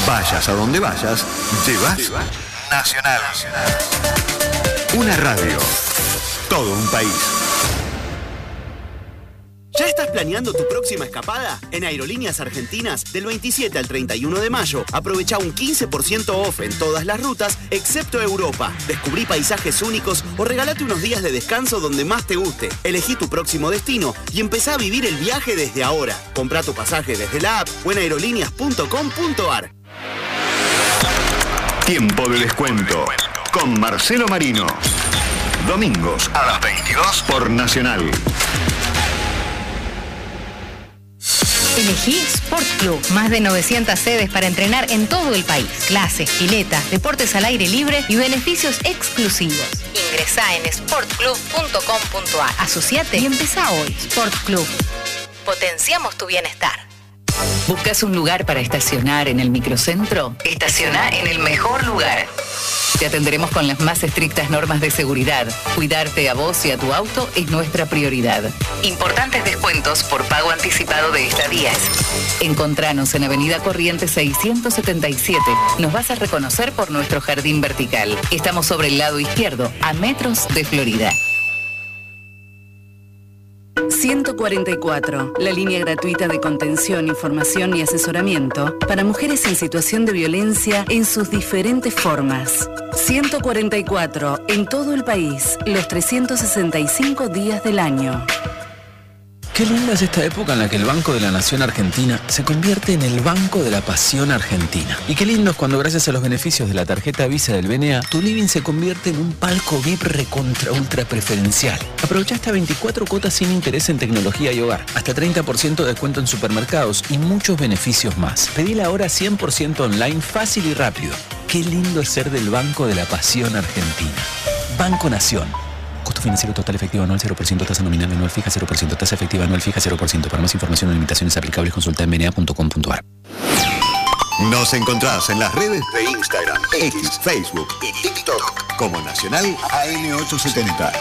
Vayas a donde vayas, llevas Nacional. Una radio. Todo un país. ¿Ya estás planeando tu próxima escapada? En Aerolíneas Argentinas, del 27 al 31 de mayo, aprovecha un 15% off en todas las rutas, excepto Europa. Descubrí paisajes únicos o regalate unos días de descanso donde más te guste. Elegí tu próximo destino y empezá a vivir el viaje desde ahora. Comprá tu pasaje desde la app o en aerolíneas.com.ar. Tiempo de descuento con Marcelo Marino. Domingos a las 22 por Nacional. Elegí Sport Club, más de 900 sedes para entrenar en todo el país. Clases, piletas, deportes al aire libre y beneficios exclusivos. Ingresá en sportclub.com.ar. Asociate y empezá hoy. Sport Club. Potenciamos tu bienestar. ¿Buscas un lugar para estacionar en el microcentro? Estaciona en el mejor lugar. Te atenderemos con las más estrictas normas de seguridad. Cuidarte a vos y a tu auto es nuestra prioridad. Importantes descuentos por pago anticipado de estadías. Encontranos en Avenida Corrientes 677. Nos vas a reconocer por nuestro jardín vertical. Estamos sobre el lado izquierdo, a metros de Florida. 144, la línea gratuita de contención, información y asesoramiento para mujeres en situación de violencia en sus diferentes formas. 144, en todo el país, los 365 días del año. Qué linda es esta época en la que el Banco de la Nación Argentina se convierte en el Banco de la Pasión Argentina. Y qué lindo es cuando gracias a los beneficios de la tarjeta Visa del BNA, tu living se convierte en un palco VIP recontra ultra preferencial. Aprovecha hasta 24 cuotas sin interés en tecnología y hogar, hasta 30% de descuento en supermercados y muchos beneficios más. Pedila ahora 100% online, fácil y rápido. Qué lindo es ser del Banco de la Pasión Argentina. Banco Nación. Costo financiero total efectivo anual 0%, tasa nominal anual fija 0%, tasa efectiva anual fija 0%. Para más información o limitaciones aplicables consulta en bna.com.ar. Nos encontrás en las redes de Instagram, X, Facebook y TikTok como Nacional AM870.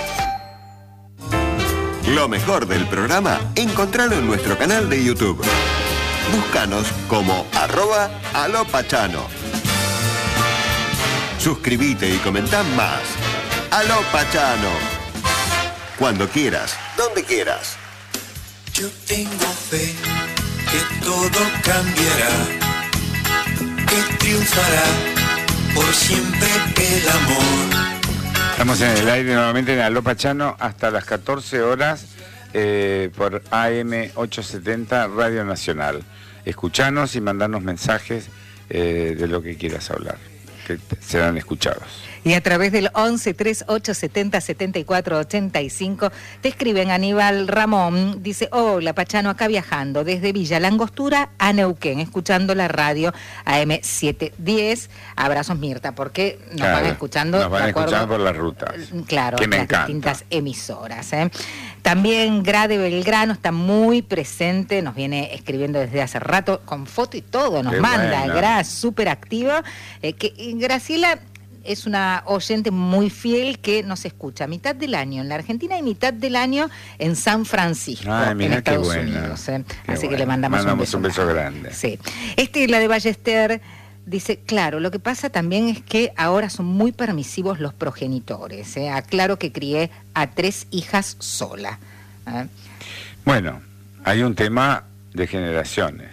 Lo mejor del programa, encontralo en nuestro canal de YouTube. Búscanos como @alopachano. Suscribite y comentá más. Aló Pachano. Cuando quieras, donde quieras. Yo tengo fe que todo cambiará, que triunfará por siempre el amor. Estamos en el aire nuevamente en Aló Pachano hasta las 14 horas por AM870 Radio Nacional. Escuchanos y mandarnos mensajes de lo que quieras hablar, que serán escuchados. Y a través del 11 38 70 74 85 te escriben Aníbal Ramón, dice: hola Pachano, acá viajando desde Villa Langostura a Neuquén, escuchando la radio AM710. Abrazos Mirta, porque nos van escuchando. Nos van escuchando por las rutas. Claro, que me las encanta. Distintas emisoras. También Grade Belgrano está muy presente, nos viene escribiendo desde hace rato, con foto y todo, nos manda. Bueno. Gra, súper activa. Graciela es una oyente muy fiel que nos escucha mitad del año en la Argentina y mitad del año en San Francisco, en Estados Unidos. Así que le mandamos un beso grande. Sí. La de Ballester dice, claro, lo que pasa también es que ahora son muy permisivos los progenitores. Aclaro que crié a 3 hijas sola. Bueno, hay un tema de generaciones.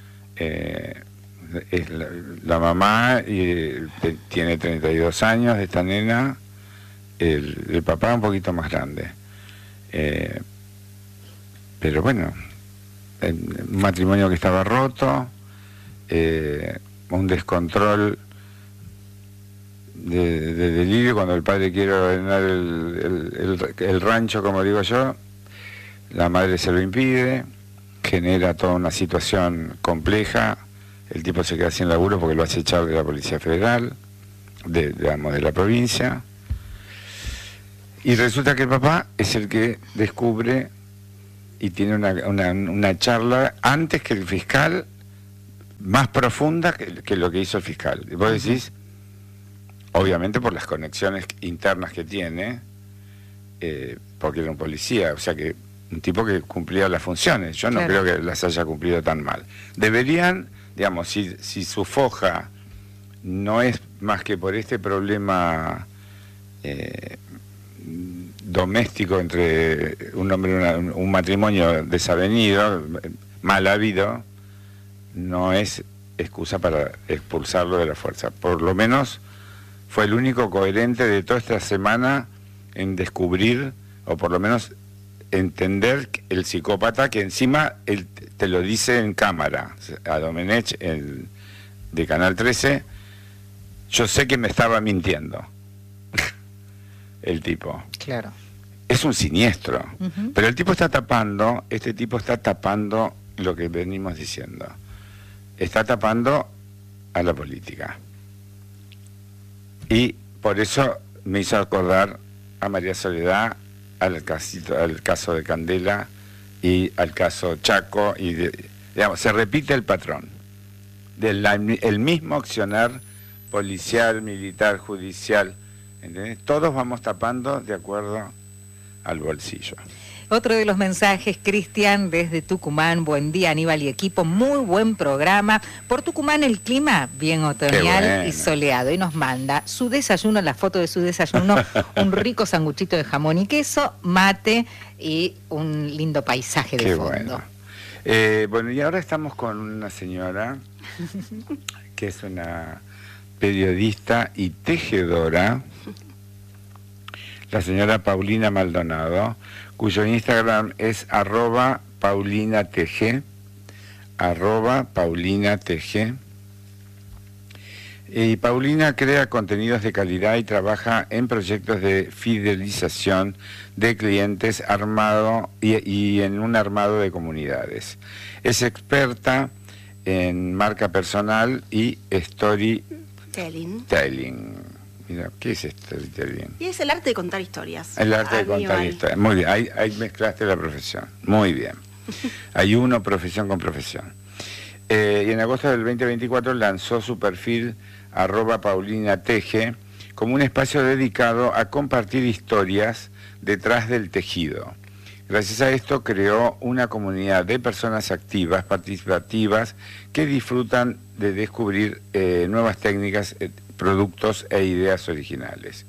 La mamá tiene 32 años de esta nena, el papá un poquito más grande. Pero bueno, un matrimonio que estaba roto, un descontrol de delirio cuando el padre quiere ordenar el rancho, como digo yo, la madre se lo impide, genera toda una situación compleja. El tipo se queda sin laburo porque lo hace echar de la Policía Federal, de la provincia. Y resulta que el papá es el que descubre y tiene una charla antes que el fiscal, más profunda que lo que hizo el fiscal. Y vos decís, obviamente por las conexiones internas que tiene, porque era un policía, o sea que un tipo que cumplía las funciones. Yo no creo que las haya cumplido tan mal. Deberían digamos, si su foja no es más que por este problema doméstico entre un hombre y un matrimonio desavenido, mal habido, no es excusa para expulsarlo de la fuerza. Por lo menos fue el único coherente de toda esta semana en descubrir, o por lo menos entender el psicópata, que encima él te lo dice en cámara, a Domenech, de Canal 13, yo sé que me estaba mintiendo, el tipo. Claro. Es un siniestro, pero el tipo está tapando, este tipo está tapando lo que venimos diciendo. Está tapando a la política. Y por eso me hizo acordar a María Soledad, al caso de Candela y al caso Chaco, y digamos, se repite el patrón el mismo accionar policial, militar, judicial, ¿entendés? Todos vamos tapando de acuerdo al bolsillo. Otro de los mensajes, Cristian, desde Tucumán. Buen día, Aníbal y equipo. Muy buen programa. Por Tucumán el clima bien otoñal y soleado. Y nos manda su desayuno, la foto de su desayuno, un rico sanguchito de jamón y queso, mate y un lindo paisaje de fondo. Bueno, y ahora estamos con una señora que es una periodista y tejedora, la señora Paulina Maldonado, cuyo Instagram es @paulinatg, @paulinatg. Y Paulina crea contenidos de calidad y trabaja en proyectos de fidelización de clientes y en un armado de comunidades. Es experta en marca personal y storytelling. Mira, ¿qué es storytelling? Y es el arte de contar historias. El arte de contar historias. Muy bien, ahí mezclaste la profesión. Muy bien. Hay uno profesión con profesión. Y en agosto del 2024 lanzó su perfil @paulinatg como un espacio dedicado a compartir historias detrás del tejido. Gracias a esto creó una comunidad de personas activas, participativas, que disfrutan de descubrir nuevas técnicas, productos e ideas originales.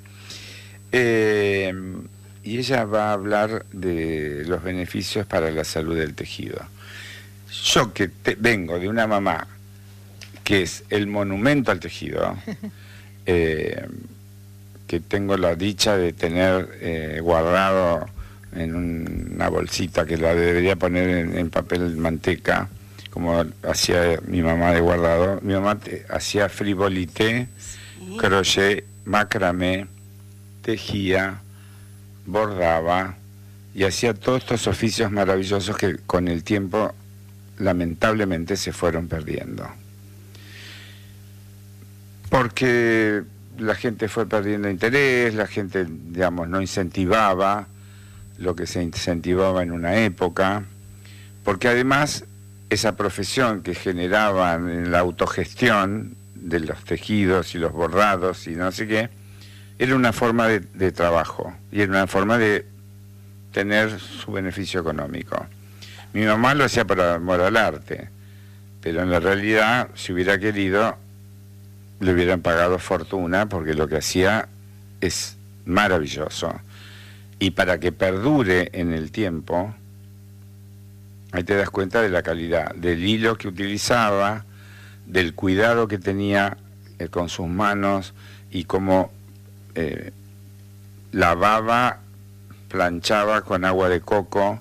Y ella va a hablar de los beneficios para la salud del tejido. Yo que vengo de una mamá que es el monumento al tejido, que tengo la dicha de tener guardado en una bolsita que la debería poner en papel manteca, como hacía mi mamá de guardado. Mi mamá hacía frivolité, crochet, macramé, tejía, bordaba y hacía todos estos oficios maravillosos que con el tiempo lamentablemente se fueron perdiendo. Porque la gente fue perdiendo interés, la gente, digamos, no incentivaba lo que se incentivaba en una época, porque además esa profesión que generaban en la autogestión de los tejidos y los bordados y no sé qué, era una forma de trabajo y era una forma de tener su beneficio económico. Mi mamá lo hacía por amor al arte, pero en la realidad, si hubiera querido, le hubieran pagado fortuna, porque lo que hacía es maravilloso. Y para que perdure en el tiempo, ahí te das cuenta de la calidad del hilo que utilizaba, del cuidado que tenía con sus manos y cómo lavaba, planchaba con agua de coco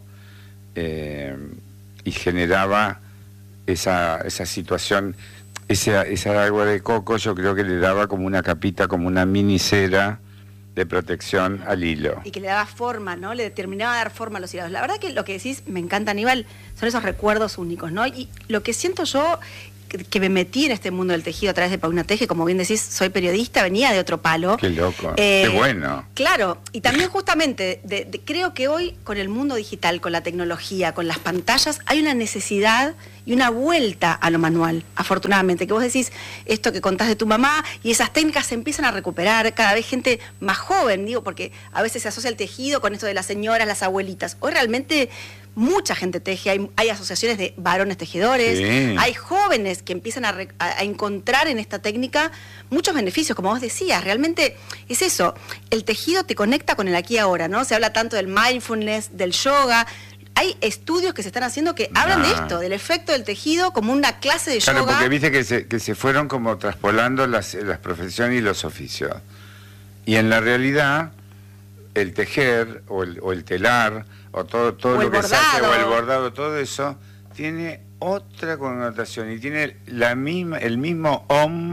y generaba esa situación. Esa agua de coco yo creo que le daba como una capita, como una mini cera de protección al hilo. Y que le daba forma, ¿no? Le terminaba de dar forma a los hilados. La verdad que lo que decís, me encanta, Aníbal, son esos recuerdos únicos, ¿no? Y lo que siento yo, que me metí en este mundo del tejido a través de Paulina Teje, como bien decís, soy periodista, venía de otro palo. Qué loco, qué bueno. Claro, y también justamente, creo que hoy con el mundo digital, con la tecnología, con las pantallas, hay una necesidad y una vuelta a lo manual, afortunadamente, que vos decís esto que contás de tu mamá y esas técnicas se empiezan a recuperar, cada vez gente más joven, digo, porque a veces se asocia el tejido con esto de las señoras, las abuelitas. Hoy realmente mucha gente teje, hay asociaciones de varones tejedores, sí. Hay jóvenes que empiezan a encontrar en esta técnica muchos beneficios, como vos decías, realmente es eso, el tejido te conecta con el aquí y ahora, ¿no? Se habla tanto del mindfulness, del yoga. Hay estudios que se están haciendo que hablan de esto, del efecto del tejido como una clase de yoga. Claro, porque viste que se fueron como traspolando las profesiones y los oficios. Y en la realidad, el tejer o el telar o todo lo que se hace, o el bordado, todo eso tiene otra connotación y tiene el mismo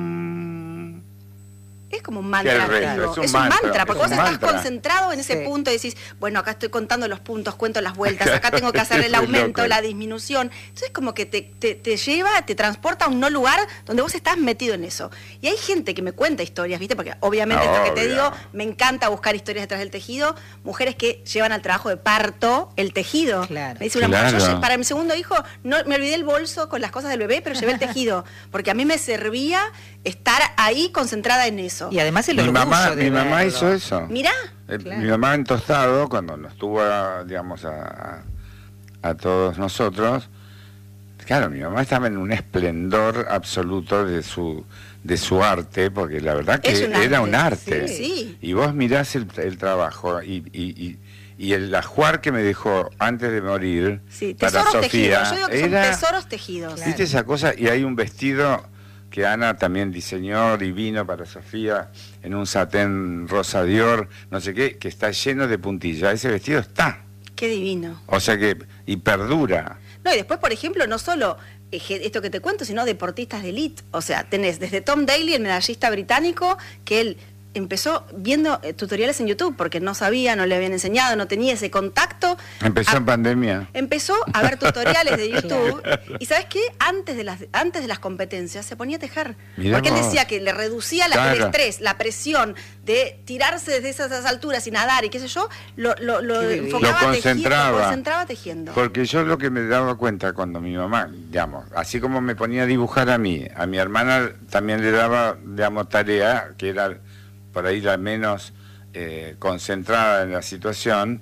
es como un mantra, es un mantra, porque vos estás concentrado en ese punto y decís, bueno, acá estoy contando los puntos, cuento las vueltas, acá tengo que hacer el aumento, la disminución. Entonces como que te lleva, te transporta a un no lugar donde vos estás metido en eso. Y hay gente que me cuenta historias, ¿viste? Porque obviamente esto que te digo, me encanta buscar historias detrás del tejido, mujeres que llevan al trabajo de parto el tejido. Claro. Me dice una mujer, yo para mi segundo hijo no me olvidé el bolso con las cosas del bebé, pero llevé el tejido, porque a mí me servía estar ahí concentrada en eso. Y además el orgullo mi mamá hizo eso. Mirá. Mi mamá en Tostado, cuando nos tuvo, digamos, a todos nosotros, claro, mi mamá estaba en un esplendor absoluto de su arte, porque la verdad que era un arte. Sí. Y vos mirás el trabajo y el ajuar que me dejó antes de morir para Sofía. Tejidos. Yo digo que son tesoros tejidos. ¿Viste esa cosa? Y hay un vestido que Ana también diseñó divino para Sofía, en un satén rosa Dior, no sé qué, que está lleno de puntillas. Ese vestido está. Qué divino. O sea que, y perdura. No, y después, por ejemplo, no solo esto que te cuento, sino deportistas de elite. O sea, tenés desde Tom Daley, el medallista británico, que él empezó viendo tutoriales en YouTube, porque no sabía, no le habían enseñado, no tenía ese contacto. Empezó en pandemia. Empezó a ver tutoriales de YouTube. Y ¿sabes qué? Antes de las competencias se ponía a tejer. Mirá porque él decía que le reducía el estrés, la presión de tirarse desde esas alturas y nadar y qué sé yo, lo enfocaba, concentraba tejiendo. Porque yo lo que me daba cuenta cuando mi mamá, digamos, así como me ponía a dibujar a mi hermana también le daba, digamos, tarea, que era por ahí la menos concentrada en la situación,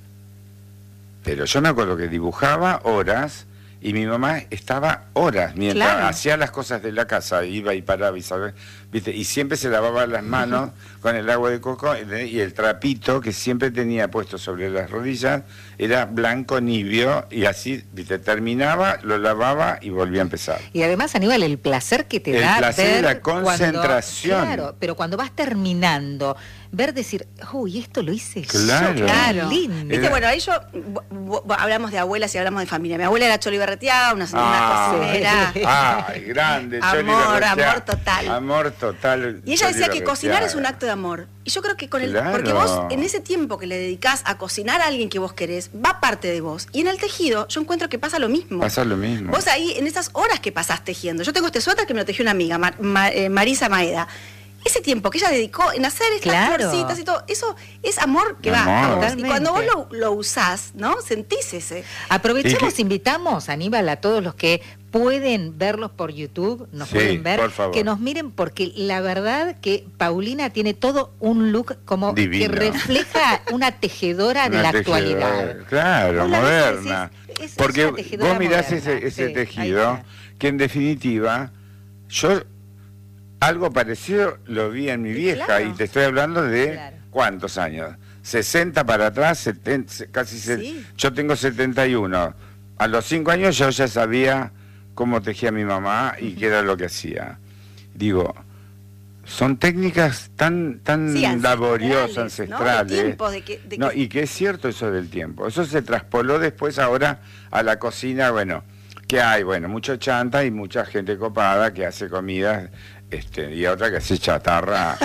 pero yo me acuerdo que dibujaba horas y mi mamá estaba horas mientras hacía las cosas de la casa, iba y paraba y ¿viste? Y siempre se lavaba las manos con el agua de coco y el trapito que siempre tenía puesto sobre las rodillas era blanco nibio y así, ¿viste? Terminaba, lo lavaba y volvía a empezar. Y además, Aníbal, el placer que te da el placer ver y la concentración. Claro, pero cuando vas terminando, ver decir, uy, esto lo hice claro. yo, claro. lindo. Viste, bueno, ahí hablamos de abuelas y hablamos de familia. Mi abuela era Choli Berreteada, una cocinera. Ay, grande, amor total. Amor total. Y ella decía que cocinar es un acto de amor. Y yo creo que porque vos en ese tiempo que le dedicás a cocinar a alguien que vos querés, va parte de vos. Y en el tejido yo encuentro que pasa lo mismo. Pasa lo mismo. Vos ahí, en esas horas que pasás tejiendo. Yo tengo este suéter que me lo tejió una amiga, Marisa Maeda. Ese tiempo que ella dedicó en hacer estas florcitas y todo, eso es amor que va. Y cuando vos lo usás, ¿no? Sentís ese. Aprovechemos, invitamos, Aníbal, a todos los que pueden verlos por YouTube, pueden ver, que nos miren, porque la verdad que Paulina tiene todo un look como divino, que refleja una tejedora de la actualidad. Claro, moderna. Porque vos mirás ese tejido, que en definitiva, yo algo parecido lo vi en mi vieja, y te estoy hablando de ¿cuántos años? 60 para atrás, 70, casi yo tengo 71. A los 5 años yo ya sabía cómo tejía mi mamá y qué era lo que hacía. Digo, son técnicas tan laboriosas, ancestrales. Y que es cierto eso del tiempo. Eso se traspoló después ahora a la cocina, bueno, que hay, mucho chanta y mucha gente copada que hace comidas, y otra que hace chatarra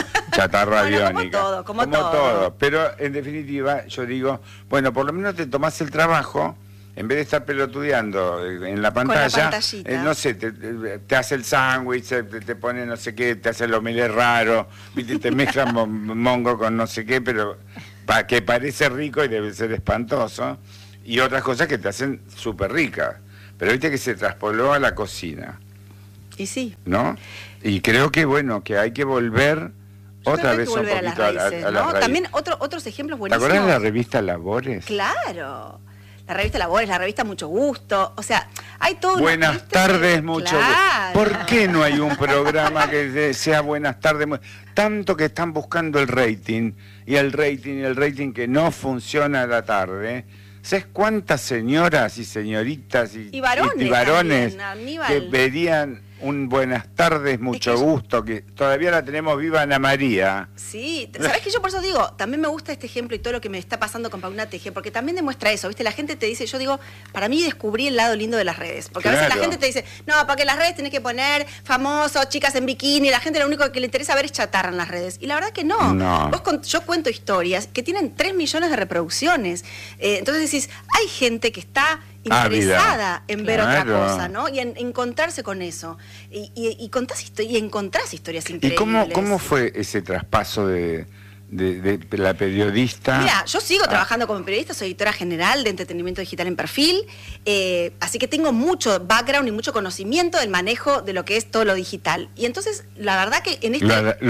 aviónica. Como todo. Pero en definitiva, yo digo, por lo menos te tomás el trabajo, en vez de estar pelotudeando en la pantalla, no sé, te hace el sándwich, te pone no sé qué, te hace el omelette raro, ¿viste? Te mezclan mongo con no sé qué, pero que parece rico y debe ser espantoso, y otras cosas que te hacen súper ricas. Pero viste que se traspoló a la cocina. Y sí. ¿No? Y creo que, bueno, que hay que volver otra vez un poquito a las raíces, a ¿no? raíces. También otros ejemplos buenísimos. ¿Te acordás de la revista Labores? Claro. La revista Labores, la revista Mucho Gusto. O sea, hay todo. Buenas tardes, Mucho Gusto. ¿Por qué no hay un programa que sea Buenas tardes? Tanto que están buscando el rating, y el rating que no funciona a la tarde. ¿Sabes cuántas señoras y señoritas y varones también, que verían un buenas tardes, mucho gusto, que todavía la tenemos viva Ana María? Sí, ¿sabés qué? Yo por eso digo, también me gusta este ejemplo y todo lo que me está pasando con Paulina Teje, porque también demuestra eso, ¿viste? La gente te dice, yo digo, para mí descubrí el lado lindo de las redes, porque a veces la gente te dice, no, para que las redes tenés que poner famosos, chicas en bikini, la gente lo único que le interesa ver es chatarra en las redes, y la verdad que no. Yo cuento historias que tienen 3 millones de reproducciones, entonces decís, hay gente que está interesada en ver otra cosa, ¿no? Y en encontrarse con eso. Y encontrás historias increíbles. ¿Y cómo fue ese traspaso de la periodista? Mira, yo sigo trabajando como periodista, soy editora general de entretenimiento digital en Perfil, así que tengo mucho background y mucho conocimiento del manejo de lo que es todo lo digital. Y entonces, la verdad que en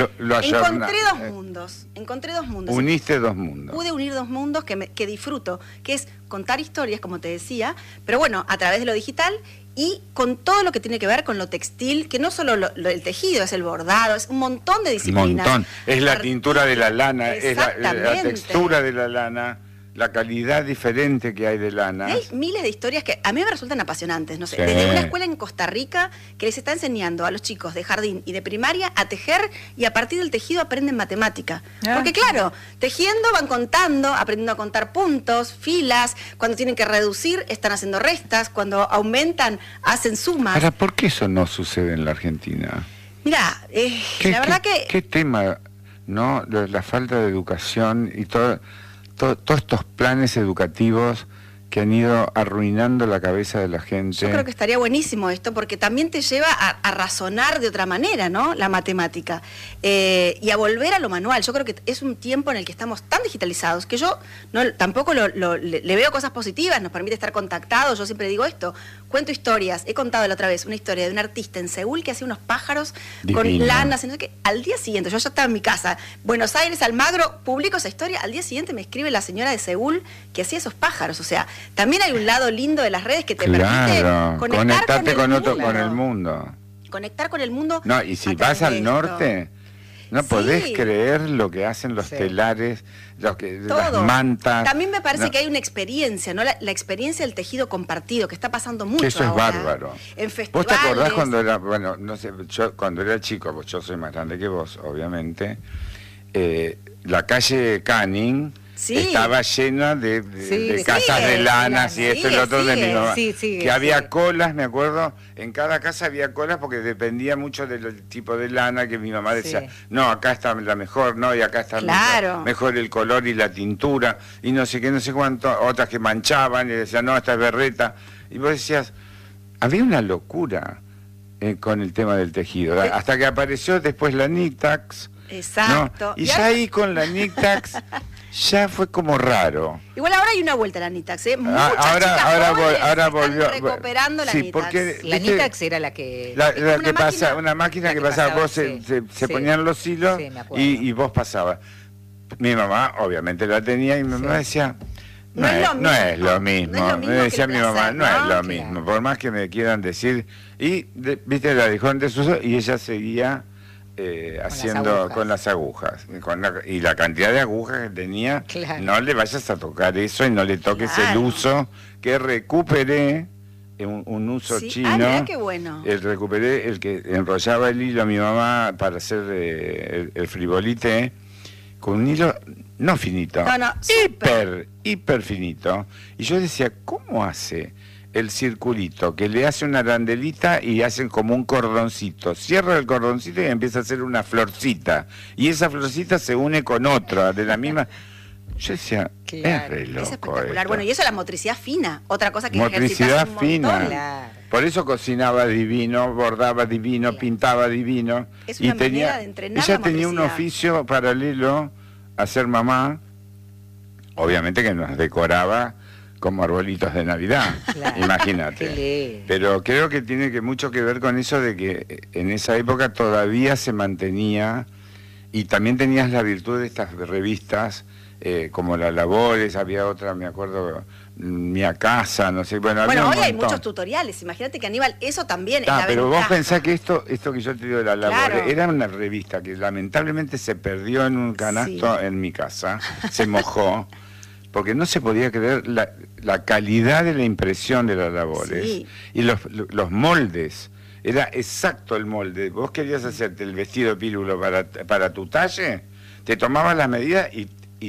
encontré dos mundos. Uniste dos mundos. Pude unir dos mundos que disfruto, que es contar historias, como te decía, pero bueno, a través de lo digital y con todo lo que tiene que ver con lo textil, que no solo el tejido, es el bordado, es un montón de disciplinas. Un montón. Es la tintura de la lana, es la textura de la lana, la calidad diferente que hay de lana. Hay miles de historias que a mí me resultan apasionantes, no sé, desde una escuela en Costa Rica que les está enseñando a los chicos de jardín y de primaria a tejer, y a partir del tejido aprenden matemática. Porque claro, tejiendo van contando, aprendiendo a contar puntos, filas, cuando tienen que reducir están haciendo restas, cuando aumentan hacen sumas. Ahora, ¿por qué eso no sucede en la Argentina? Mira, la verdad que... ¿Qué tema, no? La falta de educación y todos estos planes educativos que han ido arruinando la cabeza de la gente. Yo creo que estaría buenísimo esto, porque también te lleva a razonar de otra manera, ¿no? La matemática. Y a volver a lo manual. Yo creo que es un tiempo en el que estamos tan digitalizados que yo tampoco le veo cosas positivas, nos permite estar contactados. Yo siempre digo esto, cuento historias. He contado la otra vez una historia de un artista en Seúl que hacía unos pájaros con lanas, y no sé qué. Al día siguiente, yo ya estaba en mi casa, Buenos Aires, Almagro, publico esa historia. Al día siguiente me escribe la señora de Seúl que hacía esos pájaros. O sea, también hay un lado lindo de las redes que te permite conectarte con el mundo. Conectar con el mundo. No, y si vas al norte, no podés creer lo que hacen los telares, las mantas. También me parece que hay una experiencia, ¿no? La experiencia del tejido compartido, que está pasando mucho. Eso ahora, es bárbaro. En festivales. ¿Vos te acordás cuando era, bueno, no sé, yo cuando era chico, pues yo soy más grande que vos, obviamente, la calle Canning estaba llena de casas de lanas y esto y lo otro de mi mamá. Que había colas, me acuerdo, en cada casa había colas porque dependía mucho del tipo de lana, que mi mamá decía, no, acá está la mejor, no, y acá está mejor el color y la tintura, y no sé qué, no sé cuánto, otras que manchaban y decían, no, esta es berreta. Y vos decías, había una locura con el tema del tejido, hasta que apareció después la Nictax. Exacto. ¿no? Y ya ahí con la Nictax ya fue como raro. Igual ahora hay una vuelta a la Nictax, ¿eh? Ahora volvió recuperando la Nictax. Porque, la Nictax era la que... una máquina que pasaba, vos se ponían los hilos y vos pasabas. Mi mamá obviamente la tenía y mi mamá decía... No es lo mismo. Me decía mi mamá, no es lo mismo. Por más que me quieran decir... Y, viste, la dejó en desuso y ella seguía... haciendo con las agujas y la cantidad de agujas que tenía, no le vayas a tocar eso y no le toques el uso que recuperé, un uso chino. Mira qué bueno. Recuperé el que enrollaba el hilo a mi mamá para hacer el frivolité con un hilo no finito, hiper finito, y yo decía, ¿cómo hace el circulito, que le hace una arandelita y hacen como un cordoncito? Cierra el cordoncito y empieza a hacer una florcita. Y esa florcita se une con otra, de la misma... Yo decía, es re loco. Es espectacular. Esto. Bueno, y eso es la motricidad fina, otra cosa que motricidad fina. Claro. Por eso cocinaba divino, bordaba divino, pintaba divino. Es una manera de entrenar. Ella tenía un oficio paralelo a ser mamá, obviamente que nos decoraba como arbolitos de Navidad, claro, imagínate. Pero creo que tiene mucho que ver con eso de que en esa época todavía se mantenía, y también tenías la virtud de estas revistas, como La Labores, había otra, me acuerdo, Mia Casa, no sé, bueno, hoy hay muchos tutoriales, imagínate que Aníbal, eso también es la pero ventaja. Vos pensás que esto que yo te digo de La Labores, era una revista que lamentablemente se perdió en un canasto en mi casa, se mojó, porque no se podía creer la calidad de la impresión de Las Labores, y los moldes. Era exacto el molde. Vos querías hacerte el vestido pílulo para tu talle, te tomabas las medidas y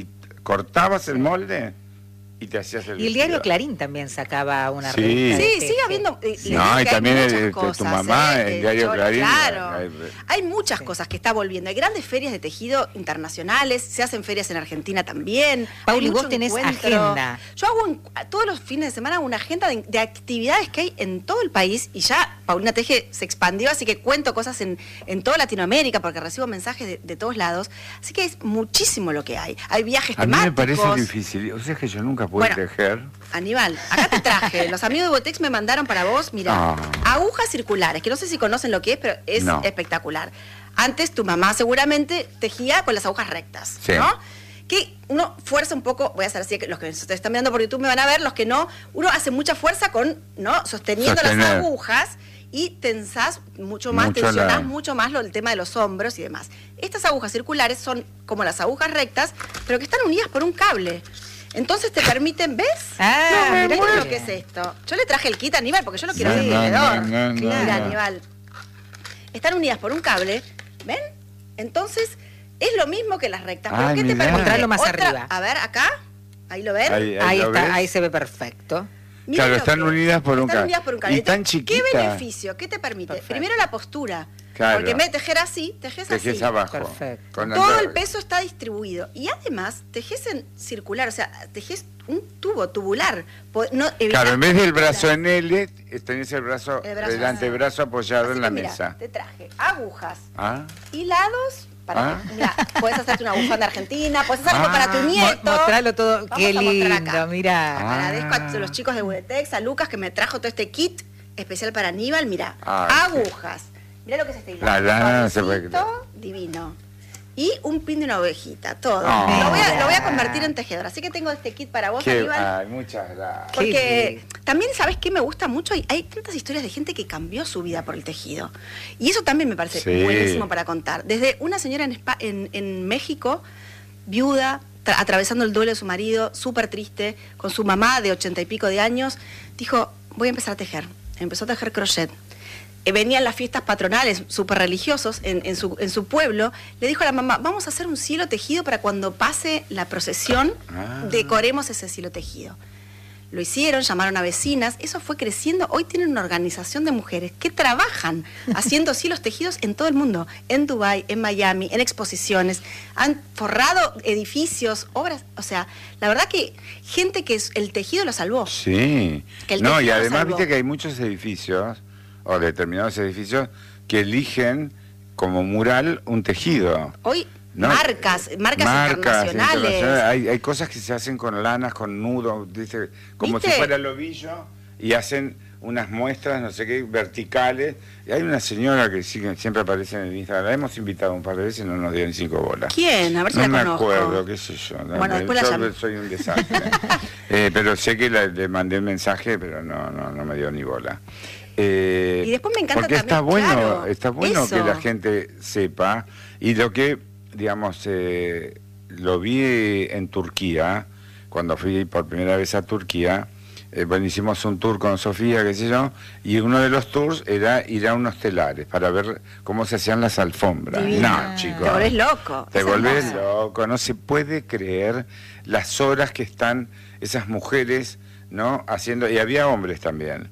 cortabas el molde y te hacías el vestido. Y el diario Clarín también sacaba una revista. Sí, sigue habiendo. No, y también tu mamá, el diario Clarín. Claro. Hay muchas cosas que está volviendo. Hay grandes ferias de tejido internacionales, se hacen ferias en Argentina también. Pauli, vos tenés agenda. Yo hago todos los fines de semana una agenda de actividades que hay en todo el país, y ya Paulina Teje se expandió, así que cuento cosas en toda Latinoamérica porque recibo mensajes de todos lados. Así que es muchísimo lo que hay. Hay viajes temáticos. A mí me parece difícil. O sea, es que yo nunca pude tejer. Aníbal, acá te traje. Los amigos de Botex me mandaron para vos, mira, agujas circulares, que no sé si conocen lo que es, pero es espectacular. Antes tu mamá seguramente tejía con las agujas rectas, ¿no? Que uno fuerza un poco, voy a hacer así, que los que se están mirando por YouTube me van a ver, los que no, uno hace mucha fuerza sosteniendo las agujas, y tensás mucho más, tensionás mucho más el tema de los hombros y demás. Estas agujas circulares son como las agujas rectas, pero que están unidas por un cable. Entonces te permiten, ¿ves? Mirá lo que es esto. Yo le traje el kit a Aníbal porque yo lo quiero hacer alrededor. Mira, Aníbal. Están unidas por un cable, ¿ven? Entonces es lo mismo que las rectas. ¿Pero qué te permite? Mostrarlo más arriba. A ver, acá. ¿Ahí lo ven? Ahí está, ahí se ve perfecto. Mirá, claro, están unidas por un cable. Y están chiquitas. ¿Qué beneficio? ¿Qué te permite? Perfecto. Primero la postura. Claro. Porque en vez de tejer así, tejes así. Abajo. Perfecto. Todo el peso está distribuido. Y además, tejes en circular, o sea, tejes un tubo tubular. Claro, en vez del brazo en L, tenés el antebrazo apoyado en la mesa. Te traje agujas, hilados. Puedes hacerte una bufanda argentina, puedes hacer algo para tu nieto. Mostralo todo. Qué lindo, mirá. Agradezco a los chicos de Budetex, a Lucas, que me trajo todo este kit especial para Aníbal. Mirá, agujas. Mirá lo que es este hilado. Divino. Y un pin de una ovejita, todo. Lo voy a convertir en tejedor. Así que tengo este kit para vos, Aníbal. Muchas gracias. Porque también, ¿sabes qué me gusta mucho? Hay tantas historias de gente que cambió su vida por el tejido. Y eso también me parece buenísimo para contar. Desde una señora en México, viuda, atravesando el duelo de su marido, súper triste, con su mamá de 80 y pico de años, dijo, voy a empezar a tejer. Empezó a tejer crochet. Venían las fiestas patronales súper religiosos en su pueblo, le dijo a la mamá, vamos a hacer un cielo tejido para cuando pase la procesión, decoremos ese cielo tejido. Lo hicieron, llamaron a vecinas, eso fue creciendo. Hoy tienen una organización de mujeres que trabajan haciendo cielos tejidos en todo el mundo, en Dubái, en Miami, en exposiciones, han forrado edificios, obras, o sea, la verdad que gente que el tejido lo salvó. Sí, y además viste que hay muchos edificios, o determinados edificios, que eligen como mural un tejido. Hoy marcas internacionales. Hay cosas que se hacen con lanas, con nudos, dice, como si fuera el ovillo, y hacen unas muestras, no sé qué, verticales. Y hay una señora que siempre aparece en el Instagram, la hemos invitado un par de veces y no nos dio ni 5 bolas. ¿Quién? A ver si la conozco. No me acuerdo, qué sé yo. Bueno, después yo soy un desastre. Pero sé que le mandé un mensaje, pero no me dio ni bola. Y después me encanta porque también, está bueno que la gente sepa, y lo que, digamos, lo vi en Turquía, cuando fui por primera vez a Turquía, hicimos un tour con Sofía, qué sé yo, y uno de los tours era ir a unos telares para ver cómo se hacían las alfombras. No, chicos. Te volvés loco. Te volvés loco, no se puede creer las horas que están esas mujeres, ¿no? Haciendo, y había hombres también.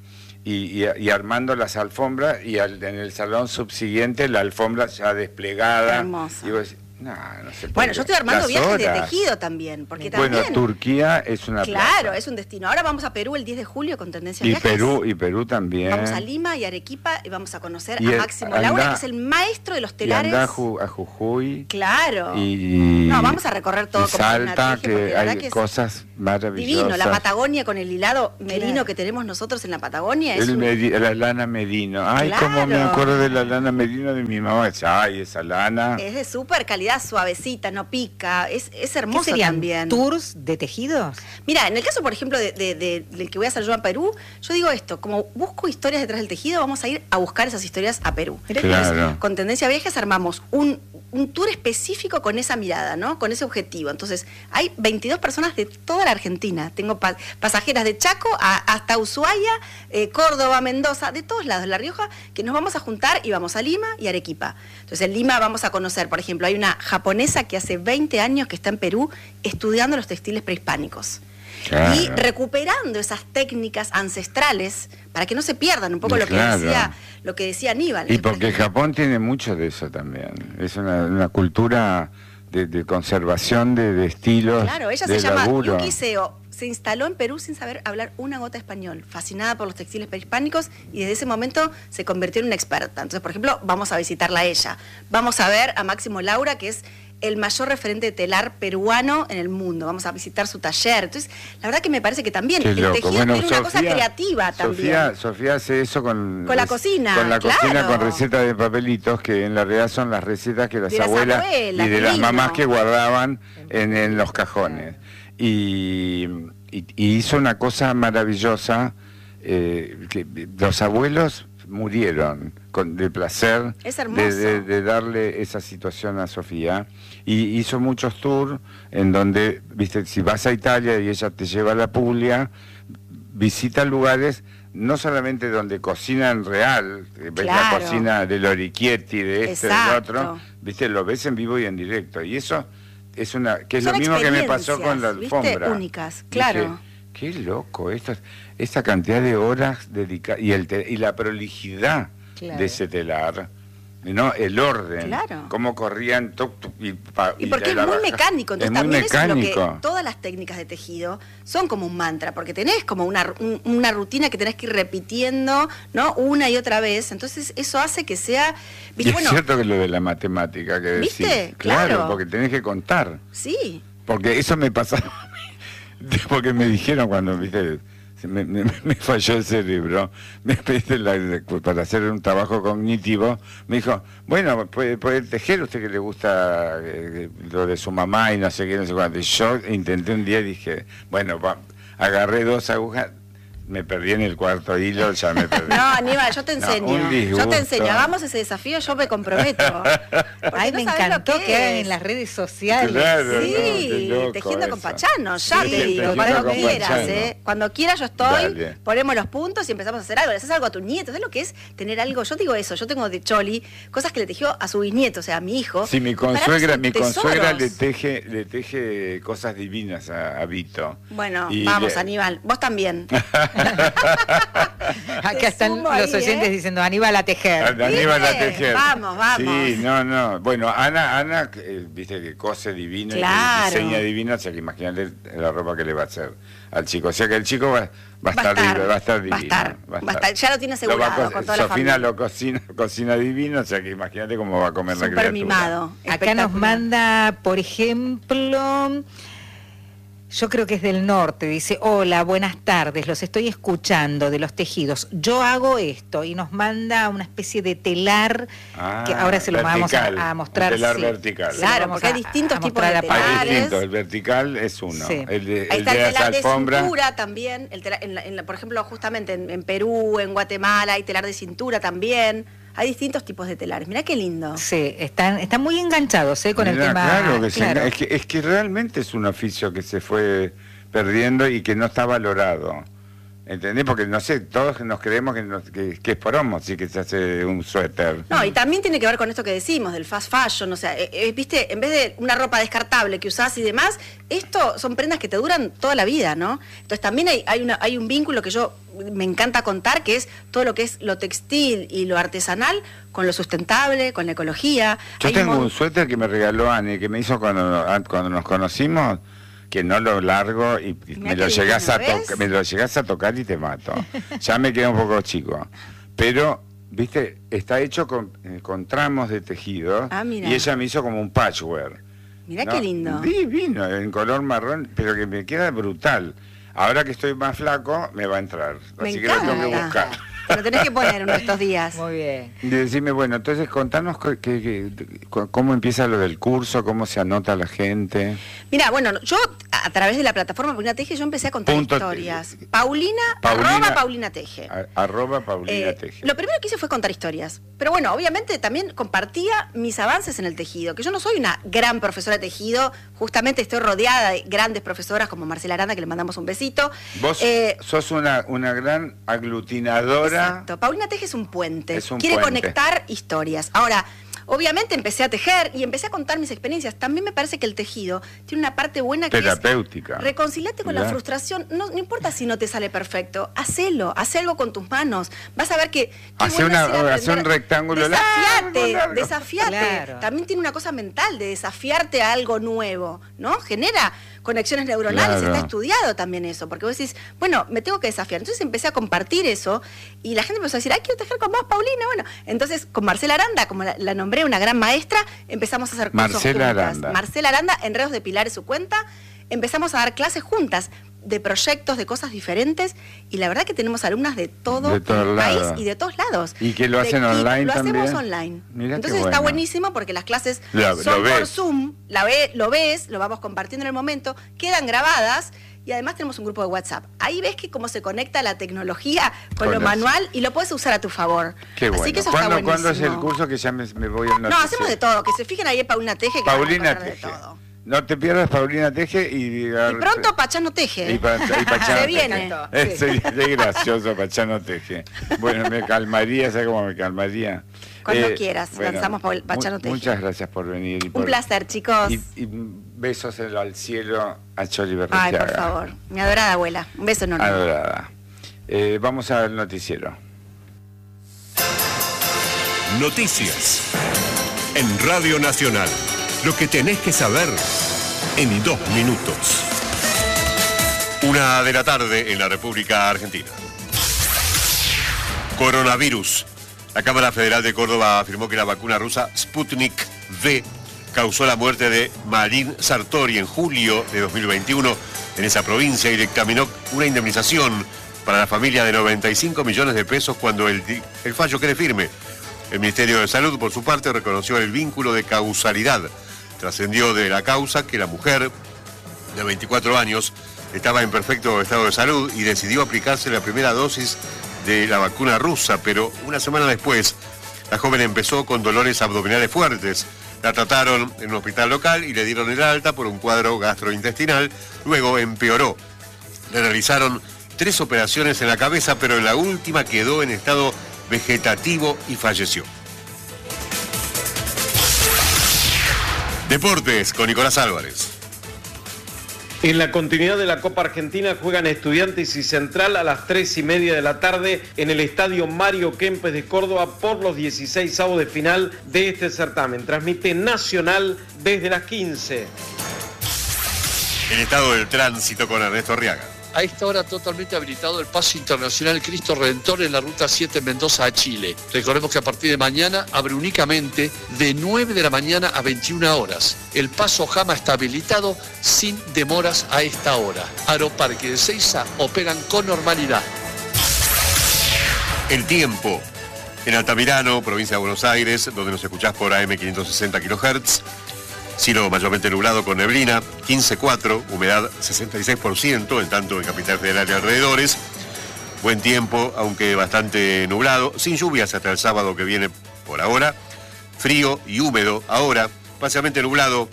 Y armando las alfombras, y en el salón subsiguiente la alfombra ya desplegada. Hermosa. Y vos decís, No se puede. Bueno, yo estoy armando Las viajes de horas. tejido también, porque Bueno, también... Turquía es una Claro, plaza. es un destino. Ahora vamos a Perú el 10 de julio con Tendencia Y Viajes. Perú también. Vamos a Lima y Arequipa y vamos a conocer Y a Máximo Laura, que es el maestro de los Y telares. anda a Jujuy. Claro. Y No, vamos a recorrer todo y como Salta, una teje, porque que la verdad hay que es cosas maravillosas. divino. La Patagonia con el hilado merino que tenemos nosotros en la Patagonia es La lana merino. Ay, Claro. cómo me acuerdo de la lana merino de mi mamá. Ay, esa lana. es de súper calidad, suavecita, no pica, es ¿Qué hermoso serían también. tours de tejidos? Mira, en el caso, por ejemplo, del que voy a hacer yo a Perú, yo digo esto, como busco historias detrás del tejido, vamos a ir a buscar esas historias a Perú. Claro. Entonces, con Tendencia Viajes armamos un tour específico con esa mirada, ¿no? Con ese objetivo. Entonces, hay 22 personas de toda la Argentina. Tengo pasajeras de Chaco hasta Ushuaia, Córdoba, Mendoza, de todos lados, La Rioja, que nos vamos a juntar y vamos a Lima y Arequipa. Entonces, en Lima vamos a conocer, por ejemplo, hay una japonesa que hace 20 años que está en Perú estudiando los textiles prehispánicos. Claro. Y recuperando esas técnicas ancestrales para que no se pierdan, un poco Claro. lo que decía Aníbal. Y porque Japón tiene mucho de eso también. Es una cultura de conservación de estilos. Claro, ella de se llama laburo. Yuki Seo. Se instaló en Perú sin saber hablar una gota español, fascinada por los textiles prehispánicos, y desde ese momento se convirtió en una experta. Entonces, por ejemplo, vamos a visitarla a ella. Vamos a ver a Máximo Laura, que es el mayor referente de telar peruano en el mundo. Vamos a visitar su taller. Entonces, la verdad que me parece que también Qué el loco. tejido Bueno, tiene una cosa creativa también. Sofía hace eso con la cocina, Con la cocina, claro. con recetas de papelitos, que en la realidad son las recetas que las De las abuelas abuelas, y de las divino. mamás que guardaban en los cajones. Y hizo una cosa maravillosa, que los abuelos murieron de placer Es hermoso. de darle esa situación a Sofía, y hizo muchos tours en donde, viste, si vas a Italia y ella te lleva a la Puglia, visita lugares no solamente donde cocinan real, ves la Claro. cocina de Lorichietti, de este, del Exacto. otro, viste, lo ves en vivo y en directo, y eso es que es Son lo mismo que me pasó con la experiencias, ¿viste? alfombra. Únicas, claro. Dije, qué loco, esta cantidad de horas dedicadas, y la prolijidad Claro. de ese telar, ¿no? El orden, Claro. cómo corrían, tuc, tuc, Y porque es la muy baja. mecánico, entonces Es muy también eso es lo mecánico. que todas las técnicas de tejido son como un mantra, porque tenés como una rutina que tenés que ir repitiendo, ¿no? Una y otra vez, entonces eso hace que sea, Y ¿viste? es Bueno, cierto que lo de la matemática que decís. ¿Viste? Claro, Claro. porque tenés que contar. sí, Porque eso me pasaba a mí. Porque me dijeron cuando, viste, me falló el cerebro, me pediste para hacer un trabajo cognitivo, me dijo, bueno, puede tejer, usted que le gusta lo de su mamá y no sé qué, no sé cuánto. Y yo intenté un día y dije, bueno, agarré 2 agujas, me perdí en el cuarto hilo, ya me perdí. no, Aníbal, yo te No, enseño, un disgusto. yo te enseño, hagamos ese desafío, yo me comprometo. Porque Ay, no me sabés lo encantó que hagan es. en las redes sociales. Claro. Sí, no, qué loco tejiendo con eso. Pachano, ya Sí, te digo, tejiendo cuando con quieras, Pachano. Cuando quieras yo estoy, Dale. ponemos los puntos y empezamos a hacer algo, le haces algo a tu nieto, ¿sabes lo que es tener algo? Yo digo eso, yo tengo de Choli cosas que le tejió a su bisnieto, o sea, a mi hijo. Sí, mi Para mí consuegra son le tesoros. teje cosas divinas a Vito. Bueno, Y vamos, Aníbal, vos también. Acá Te están sumo los ahí, oyentes ¿eh? diciendo Aníbal a tejer. Aníbal a ¿Viste? tejer. Vamos, vamos. Sí, no. Bueno, Ana viste que cose divino, Claro. y diseña divino, o sea que imagínate la ropa que le va a hacer al chico. O sea que el chico va a Va a estar estar, divino, va a estar divino. va a estar, ya lo tiene asegurado con toda la Sofina familia. lo cocina divino, o sea que imagínate cómo va a comer la Súper criatura. mimado. Acá nos espectacular. manda, por ejemplo, yo creo que es del norte, dice, hola, buenas tardes, los estoy escuchando de los tejidos. Yo hago esto y nos manda una especie de telar que ahora se lo vamos vertical, a mostrar. un telar sí. vertical. Sí, Claro, vamos porque hay distintos tipos mostrar de a telares. Hay Telares. distintos, el vertical es uno, Sí. el de Ahí está el las telar de alfombras. cintura también, por ejemplo, justamente en Perú, en Guatemala, hay telar de cintura también. Hay distintos tipos de telares. Mirá qué lindo. Sí, están muy enganchados con el Mirá, tema. claro, que claro. es que realmente es un oficio que se fue perdiendo y que no está valorado. ¿Entendés? Porque, no sé, todos nos creemos que es poromo, así que se hace un suéter. No, y también tiene que ver con esto que decimos, del fast fashion, o sea, viste, en vez de una ropa descartable que usás y demás, esto son prendas que te duran toda la vida, ¿no? Entonces también hay un vínculo que yo me encanta contar, que es todo lo que es lo textil y lo artesanal con lo sustentable, con la ecología. Yo tengo un suéter que me regaló Ani, que me hizo cuando nos conocimos, que no lo largo y me lo llegás a tocar y te mato. Ya me queda un poco chico. Pero, viste, está hecho con tramos de tejido y ella me hizo como un patchwork. Mirá, ¿no? Qué lindo. Divino, en color marrón, pero que me queda brutal. Ahora que estoy más flaco, me va a entrar. Así que lo tengo que buscar. Te lo tenés que poner uno de estos días. Muy bien. Y decime, bueno, entonces contanos cómo empieza lo del curso, cómo se anota la gente. Mira, bueno, yo a través de la plataforma Paulina Teje, yo empecé a contar historias. Arroba Paulina Teje. Arroba Paulina Teje. Lo primero que hice fue contar historias. Pero bueno, obviamente también compartía mis avances en el tejido, que yo no soy una gran profesora de tejido, justamente estoy rodeada de grandes profesoras como Marcela Aranda, que le mandamos un besito. Vos sos una gran aglutinadora. Exacto, Paulina Teje es un puente, quiere conectar historias. Ahora, obviamente empecé a tejer y empecé a contar mis experiencias. También me parece que el tejido tiene una parte buena que terapéutica. Es reconciliarte con la frustración. No importa si no te sale perfecto, haz algo con tus manos. Vas a ver que hace un rectángulo desafiate. Claro. También tiene una cosa mental de desafiarte a algo nuevo, ¿no? Genera conexiones neuronales, está estudiado también eso, porque vos decís, bueno, me tengo que desafiar. Entonces empecé a compartir eso y la gente empezó a decir, quiero tejer con vos, Paulina. Bueno, entonces con Marcela Aranda, como la nombré, una gran maestra, empezamos a hacer cursos juntas. Marcela Aranda, Enredos de Pilar es su cuenta, empezamos a dar clases juntas de proyectos, de cosas diferentes, y la verdad que tenemos alumnas de todo el país y de todos lados. ¿Y que lo hacen online también? Lo hacemos online. Mirá, entonces está buenísimo porque las clases son por Zoom, lo ves, lo vamos compartiendo en el momento, quedan grabadas, y además tenemos un grupo de WhatsApp. Ahí ves que cómo se conecta la tecnología con lo manual y lo puedes usar a tu favor. Qué bueno. Así que eso está buenísimo. ¿Cuándo es el curso que ya me voy al noticiero? No, hacemos de todo. Que se fijen ahí en Paulina Teje, que Paulina Teje. De todo. No te pierdas Paulina Teje y pronto Pachano Teje. Y Pachano se viene. Es gracioso Pachano Teje. Bueno, me calmaría, ¿sabes cómo me calmaría? Cuando quieras, lanzamos Pachano Teje. Muchas gracias por venir. Un placer, chicos. Y besos al cielo a Choli Berreciaga. Ay, por favor. Mi adorada abuela. Un beso enorme. Adorada. Vamos al noticiero. Noticias en Radio Nacional. Lo que tenés que saber en 2 minutos. 1 de la tarde en la República Argentina. Coronavirus. La Cámara Federal de Córdoba afirmó que la vacuna rusa Sputnik V causó la muerte de Marín Sartori en julio de 2021 en esa provincia y dictaminó una indemnización para la familia de 95 millones de pesos cuando el fallo quede firme. El Ministerio de Salud, por su parte, reconoció el vínculo de causalidad. Trascendió de la causa que la mujer de 24 años estaba en perfecto estado de salud y decidió aplicarse la primera dosis de la vacuna rusa, pero una semana después la joven empezó con dolores abdominales fuertes. La trataron en un hospital local y le dieron el alta por un cuadro gastrointestinal, luego empeoró. Le realizaron 3 operaciones en la cabeza, pero en la última quedó en estado vegetativo y falleció. Deportes con Nicolás Álvarez. En la continuidad de la Copa Argentina juegan Estudiantes y Central a las 3:30 de la tarde en el Estadio Mario Kempes de Córdoba por los 16avos de final de este certamen. Transmite Nacional desde las 15. El estado del tránsito con Ernesto Arriaga. A esta hora totalmente habilitado el paso internacional Cristo Redentor en la ruta 7 Mendoza a Chile. Recordemos que a partir de mañana abre únicamente de 9 de la mañana a 21 horas. El paso Jama está habilitado sin demoras a esta hora. Aeroparque de Seiza operan con normalidad. El tiempo. En Altamirano, provincia de Buenos Aires, donde nos escuchás por AM 560 kHz. Cielo mayormente nublado con neblina, 15,4, humedad 66%, en tanto en Capital Federal y alrededores. Buen tiempo, aunque bastante nublado, sin lluvias hasta el sábado que viene por ahora. Frío y húmedo ahora, parcialmente nublado,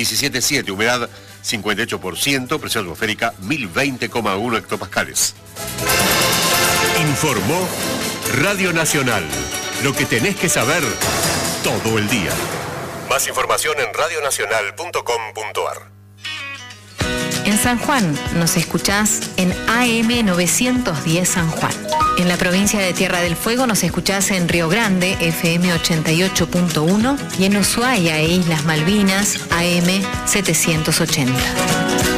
17,7, humedad 58%, presión atmosférica 1020,1 hectopascales. Informó Radio Nacional. Lo que tenés que saber todo el día. Más información en radionacional.com.ar. En San Juan nos escuchás en AM 910 San Juan. En la provincia de Tierra del Fuego nos escuchás en Río Grande, FM 88.1, y en Ushuaia e Islas Malvinas, AM 780.